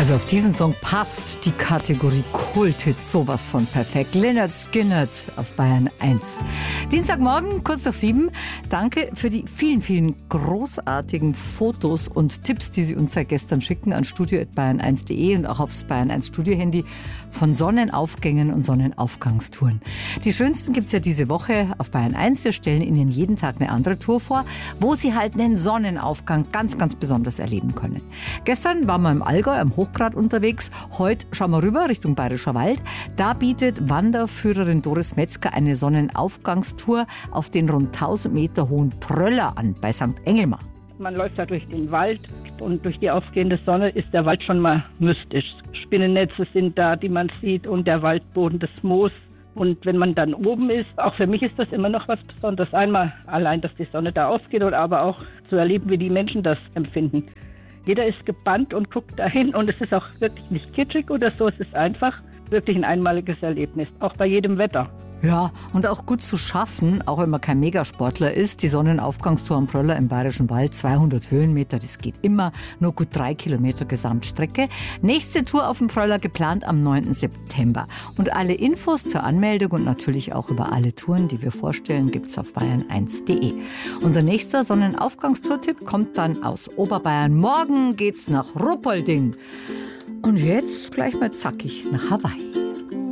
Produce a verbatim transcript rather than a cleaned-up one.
Also auf diesen Song passt die Kategorie Kulthit sowas von perfekt. Lynyrd Skynyrd auf Bayern eins. Dienstagmorgen, kurz nach sieben. Danke für die vielen, vielen großartigen Fotos und Tipps, die Sie uns seit gestern schicken an studio at bayern eins punkt de und auch aufs Bayern eins Studio-Handy von Sonnenaufgängen und Sonnenaufgangstouren. Die schönsten gibt es ja diese Woche auf Bayern eins. Wir stellen Ihnen jeden Tag eine andere Tour vor, wo Sie halt einen Sonnenaufgang ganz, ganz besonders erleben können. Gestern waren wir im Allgäu am Hochgrat unterwegs. Heute schauen wir rüber Richtung Bayerischer Wald. Da bietet Wanderführerin Doris Metzger eine Sonnenaufgangstour auf den rund tausend Meter hohen Pröller an bei Sankt Engelmar. Man läuft da durch den Wald und durch die aufgehende Sonne ist der Wald schon mal mystisch. Spinnennetze sind da, die man sieht, und der Waldboden, das Moos. Und wenn man dann oben ist, auch für mich ist das immer noch was Besonderes. Einmal allein, dass die Sonne da aufgeht, oder aber auch zu erleben, wie die Menschen das empfinden. Jeder ist gebannt und guckt dahin, und es ist auch wirklich nicht kitschig oder so. Es ist einfach wirklich ein einmaliges Erlebnis, auch bei jedem Wetter. Ja, und auch gut zu schaffen, auch wenn man kein Megasportler ist. Die Sonnenaufgangstour am Pröller im Bayerischen Wald, zweihundert Höhenmeter, das geht immer, nur gut drei Kilometer Gesamtstrecke. Nächste Tour auf dem Pröller geplant am neunten September. Und alle Infos zur Anmeldung und natürlich auch über alle Touren, die wir vorstellen, gibt's auf bayern eins punkt de. Unser nächster Sonnenaufgangstour-Tipp kommt dann aus Oberbayern. Morgen geht's nach Ruppolding. Und jetzt gleich mal zackig nach Hawaii.